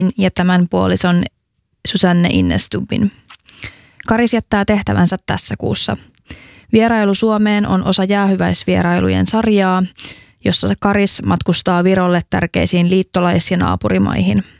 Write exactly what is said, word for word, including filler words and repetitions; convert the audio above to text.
ja tämän puolison Susanne Innestubbin. Karis jättää tehtävänsä tässä kuussa. Vierailu Suomeen on osa jäähyväisvierailujen sarjaa, jossa Karis matkustaa Virolle tärkeisiin liittolais- ja naapurimaihin.